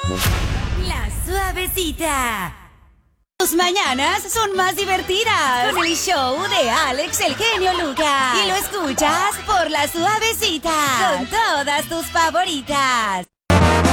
La Suavecita. Tus mañanas son más divertidas con el show de Alex el Genio Lucas. Y lo escuchas por La Suavecita con todas tus favoritas.